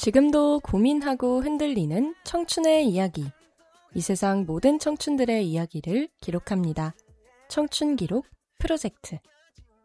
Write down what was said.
지금도 고민하고 흔들리는 청춘의 이야기. 이 세상 모든 청춘들의 이야기를 기록합니다. 청춘 기록 프로젝트.